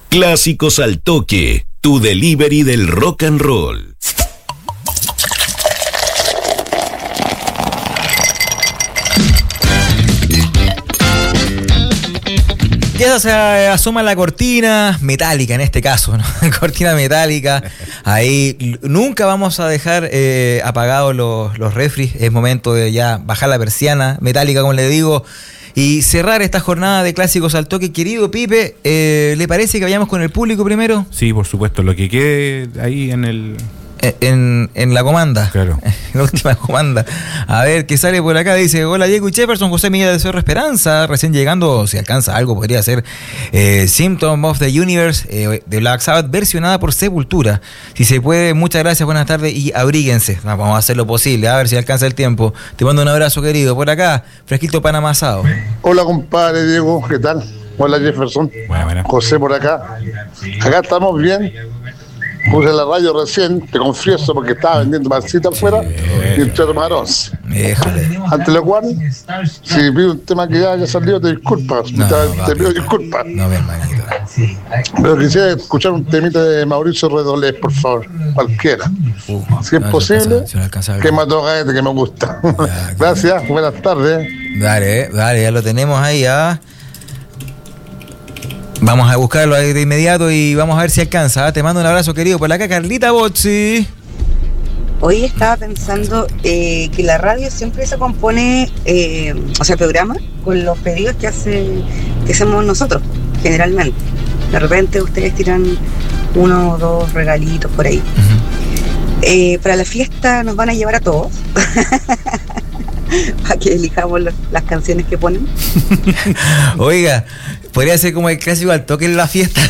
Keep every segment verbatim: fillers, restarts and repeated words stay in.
Clásicos al Toque, tu delivery del rock and roll. Ya se asoma la cortina metálica en este caso, ¿no? Cortina metálica. Ahí nunca vamos a dejar eh, apagados los, los refris. Es momento de ya bajar la persiana metálica, como le digo, y cerrar esta jornada de Clásicos al Toque. Querido Pipe, eh, ¿le parece que vayamos con el público primero? Sí, por supuesto, lo que quede ahí en el... En, en la comanda. Claro. En la última comanda. A ver, ¿qué sale por acá? Dice, hola Diego y Jefferson, José Miguel de Cerro Esperanza, recién llegando, si alcanza algo, podría ser eh, Symptom of the Universe eh, de Black Sabbath, versionada por Sepultura. Si se puede, muchas gracias, buenas tardes y abríguense. Vamos a hacer lo posible, a ver si alcanza el tiempo. Te mando un abrazo, querido. Por acá, fresquito pan amasado. Hola, compadre Diego, ¿qué tal? Hola, Jefferson. Bueno, bueno. José por acá. Acá estamos bien. Puse la radio recién, te confieso, porque estaba vendiendo pancita afuera y entré a tomar once. Ante lo cual, si pido un tema que ya haya salido, te disculpas. No, te, no, te pido papi. disculpas. No, mi hermanito. Pero quisiera escuchar un temita de Mauricio Redolés, por favor, cualquiera. Uh, Si es no, posible, si no alcanza, si no que alcanza. me toca este que me gusta. Ya, Gracias, buenas tardes. Dale, eh, dale, ya lo tenemos ahí, ¿ah? Vamos a buscarlo ahí de inmediato y vamos a ver si alcanza. ¿Ah? Te mando un abrazo, querido. Por acá, Carlita Bozzi. Hoy estaba pensando eh, que la radio siempre se compone, eh, o sea, el programa, con los pedidos que hace, que hacemos nosotros, generalmente. De repente ustedes tiran uno o dos regalitos por ahí. Uh-huh. Eh, para la fiesta nos van a llevar a todos. Para que elijamos los, las canciones que ponen. Oiga, podría ser como el Clásico al Toque en la fiesta.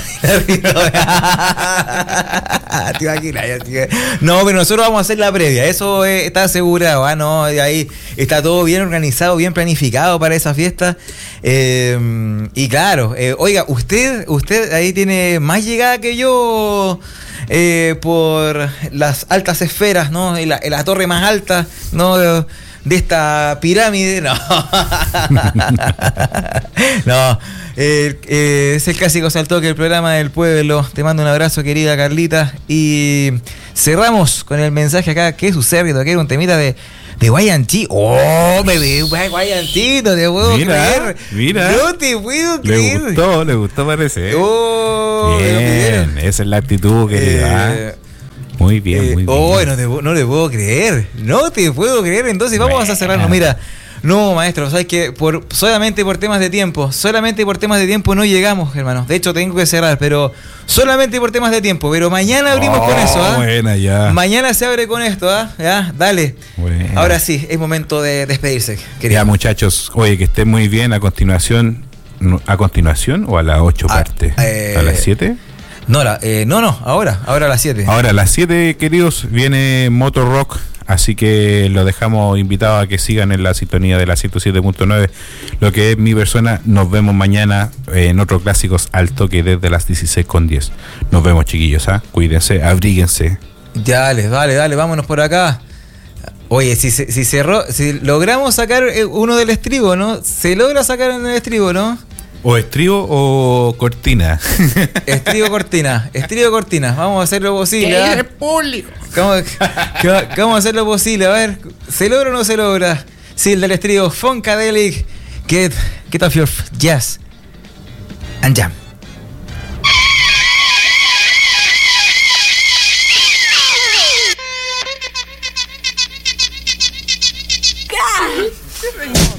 ¿Te imaginas? No, pero nosotros vamos a hacer la previa, eso eh, está asegurado. ¿Ah? No, de ahí está todo bien organizado, bien planificado para esa fiesta. Eh, y claro, eh, oiga, usted, usted ahí tiene más llegada que yo. Eh, por las altas esferas, ¿no? En la, en la torre más alta, ¿no? De, de esta pirámide, no. No, eh, eh, es el Clásico al Toque, el programa del pueblo. Te mando un abrazo, querida Carlita. Y cerramos con el mensaje acá. ¿Qué sucede? Que era un temita de de Guayanchi. Oh, me ve Guayanchi, no te puedo mira, creer. Mira. No te puedo creer. Le gustó, le gustó parece. Oh, bien, esa es la actitud, querida. Eh, muy bien, eh, muy bien. Oh, no, te, no le puedo creer. No te puedo creer. Entonces vamos bueno. a cerrarnos. Mira, no, maestro, sabes que por solamente por temas de tiempo, solamente por temas de tiempo no llegamos, hermano. De hecho, tengo que cerrar, pero solamente por temas de tiempo. Pero mañana abrimos oh, con eso, ¿ah? Buena, ya. Mañana se abre con esto, ¿ah? Ya, dale. Buena. Ahora sí, es momento de despedirse, querido. Ya, muchachos, oye, que estén muy bien. A continuación, ¿a continuación o a las ocho ah, partes? Eh, ¿A las siete? No, la, eh, no, no, ahora, ahora a las siete. Ahora a las siete, queridos, viene Motor Rock, así que los dejamos invitados a que sigan en la sintonía de la ciento siete punto nueve, lo que es mi persona. Nos vemos mañana en otros Clásicos al Toque desde las dieciséis con diez. Nos vemos, chiquillos, ¿ah? Cuídense, abríguense. Dale, dale, dale, vámonos por acá. Oye, si, si cerró, si logramos sacar uno del estribo, ¿no? Se logra sacar en el estribo, ¿no? O estribo o cortina. Estribo cortina, estribo cortina. Vamos a hacer lo posible. ¿Qué es público? ¿Cómo, cómo, ¿Cómo hacer lo posible? A ver, ¿se logra o no se logra? Sí, el del estribo. Funkadelic. Get, get off your jazz and jam. God.